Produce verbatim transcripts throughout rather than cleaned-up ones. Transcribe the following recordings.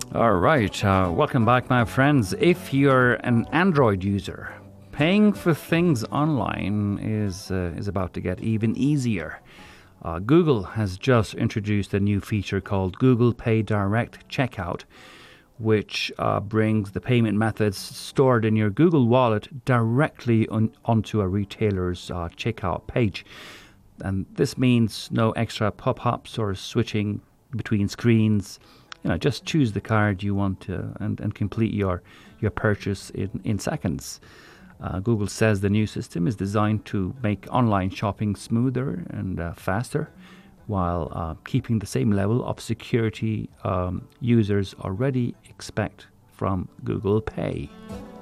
All right, uh, welcome back, my friends. If you're an Android user, paying for things online is uh, is about to get even easier. Uh, Google has just introduced a new feature called Google Pay Direct Checkout, which uh, brings the payment methods stored in your Google Wallet directly on, onto a retailer's uh, checkout page. And this means no extra pop-ups or switching between screens. You know, just choose the card you want to and, and complete your, your purchase in, in seconds. Uh, Google says the new system is designed to make online shopping smoother and uh, faster, while uh, keeping the same level of security um, users already expect from Google Pay.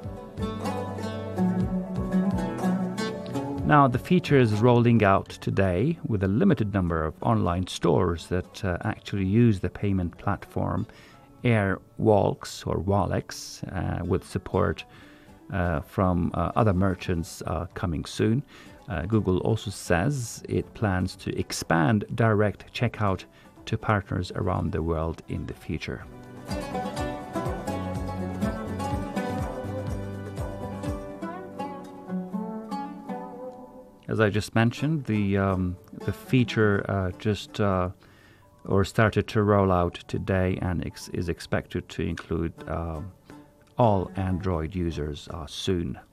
Now, the feature is rolling out today with a limited number of online stores that uh, actually use the payment platform AirWallex or Wallex, uh, with support uh, from uh, other merchants uh, coming soon. Uh, Google also says it plans to expand direct checkout to partners around the world in the future. As I just mentioned, the um, the feature uh, just uh, or started to roll out today and ex- is expected to include uh, all Android users uh, soon.